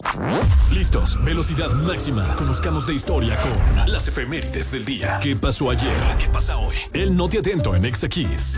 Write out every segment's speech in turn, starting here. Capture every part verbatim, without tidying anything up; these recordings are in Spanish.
Listos, velocidad máxima. Conozcamos de historia con las efemérides del día. ¿Qué pasó ayer? ¿Qué pasa hoy? El Noti Atento en Exa Kids.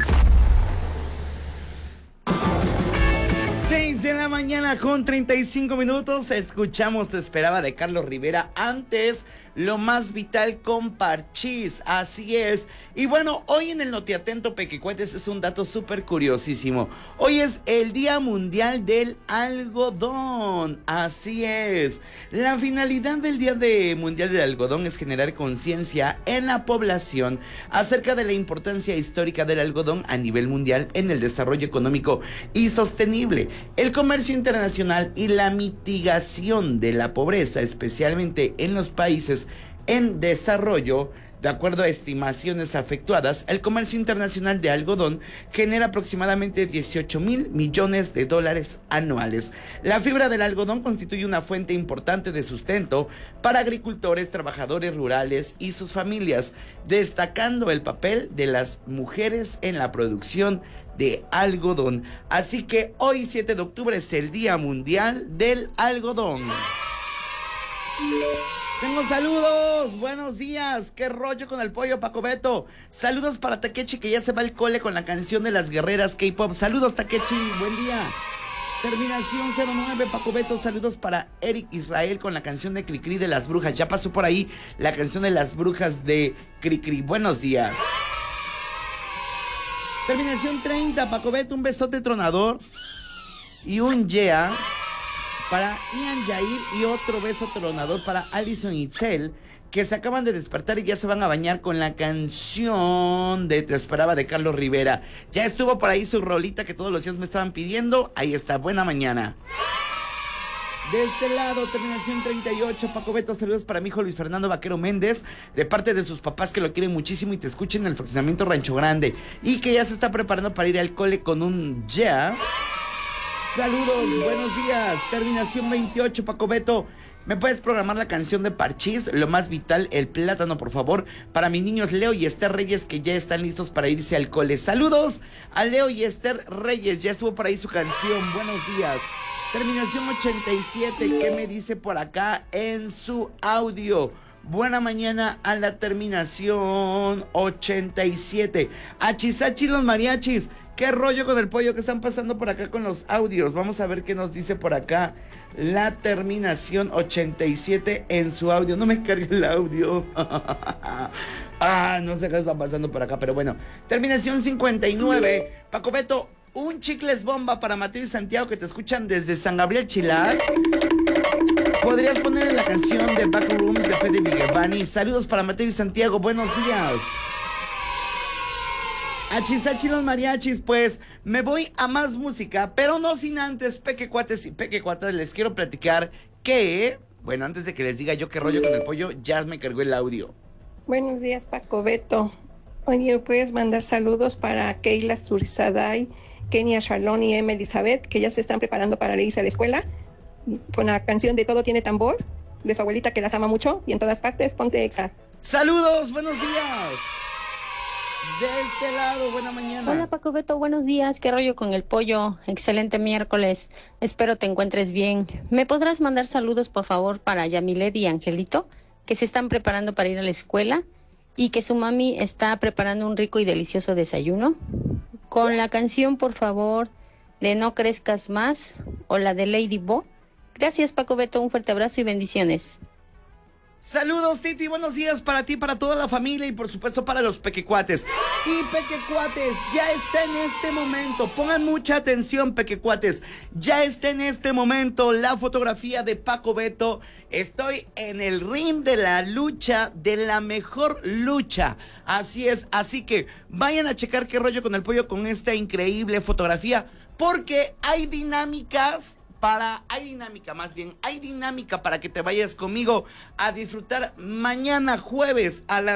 seis de la mañana con treinta y cinco minutos. Escuchamos Te Esperaba de Carlos Rivera. Antes, Lo Más Vital con Parchís. Así es. Y bueno, hoy en el Noti Atento Pequecuetes es un dato súper curiosísimo. Hoy es el Día Mundial del Algodón. Así es. La finalidad del Día de Mundial del Algodón es generar conciencia en la población acerca de la importancia histórica del algodón a nivel mundial en el desarrollo económico y sostenible, el comercio internacional y la mitigación de la pobreza, especialmente en los países en desarrollo. De acuerdo a estimaciones efectuadas, el comercio internacional de algodón genera aproximadamente dieciocho mil millones de dólares anuales. La fibra del algodón constituye una fuente importante de sustento para agricultores, trabajadores rurales y sus familias, destacando el papel de las mujeres en la producción de algodón. Así que hoy, siete de octubre, es el Día Mundial del Algodón. Tengo saludos, buenos días, qué rollo con el pollo, Paco Beto. Saludos para Takechi, que ya se va al cole con la canción de las guerreras K-pop. Saludos, Takechi, buen día. Terminación cero nueve, Paco Beto. Saludos para Eric Israel con la canción de Cricri de las brujas. Ya pasó por ahí la canción de las brujas de Cricri. Buenos días. Terminación treinta, Paco Beto. Un besote tronador y un yeah para Ian Jair, y otro beso tronador para Alison y Itzel, que se acaban de despertar y ya se van a bañar con la canción de Te Esperaba de Carlos Rivera. Ya estuvo por ahí su rolita que todos los días me estaban pidiendo. Ahí está, buena mañana. De este lado, terminación treinta y ocho, Paco Beto. Saludos para mi hijo Luis Fernando Vaquero Méndez, de parte de sus papás, que lo quieren muchísimo y te escuchen en el fraccionamiento Rancho Grande, y que ya se está preparando para ir al cole con un yeah. Saludos, buenos días. Terminación veintiocho, Paco Beto. ¿Me puedes programar la canción de Parchís, Lo Más Vital, El Plátano, por favor? Para mis niños Leo y Esther Reyes, que ya están listos para irse al cole. Saludos a Leo y Esther Reyes. Ya estuvo por ahí su canción. Buenos días. Terminación ochenta y siete. ¿Qué me dice por acá en su audio? Buena mañana a la terminación ochenta y siete. Achisachi los mariachis. ¿Qué rollo con el pollo que están pasando por acá con los audios? Vamos a ver qué nos dice por acá la terminación ochenta y siete en su audio. No me cargue el audio. Ah, no sé qué está pasando por acá, pero bueno. Terminación cincuenta y nueve. Paco Beto, un chicles bomba para Mateo y Santiago, que te escuchan desde San Gabriel, Chilar. ¿Podrías poner la canción de Backrooms de Fede Vigevani? Saludos para Mateo y Santiago, buenos días. Achisachi los mariachis, pues me voy a más música, pero no sin antes, pequecuates y pequecuatas, les quiero platicar que, bueno, antes de que les diga yo qué rollo con el pollo, ya me cargó el audio. Buenos días, Paco Beto. Oye, ¿puedes mandar saludos para Keila Sursaday, Kenia Shalom y Emma Elizabeth, que ya se están preparando para irse a la escuela, con la canción de Todo Tiene Tambor, de su abuelita, que las ama mucho, y en todas partes, ponte Exa. ¡Saludos! ¡Buenos días! De este lado, buena mañana. Hola, Paco Beto, buenos días. ¿Qué rollo con el pollo? Excelente miércoles. Espero te encuentres bien. ¿Me podrás mandar saludos, por favor, para Yamilet y Angelito, que se están preparando para ir a la escuela y que su mami está preparando un rico y delicioso desayuno? Con la canción, por favor, de No Crezcas Más o la de Lady Bo. Gracias, Paco Beto. Un fuerte abrazo y bendiciones. Saludos, Titi, buenos días para ti, para toda la familia y por supuesto para los pequecuates. Y pequecuates, ya está en este momento, pongan mucha atención, pequecuates, ya está en este momento la fotografía de Paco Beto. Estoy en el ring de la lucha, de la mejor lucha, así es, así que vayan a checar qué rollo con el pollo con esta increíble fotografía, porque hay dinámicas. Para, hay dinámica más bien, hay dinámica para que te vayas conmigo a disfrutar mañana jueves a las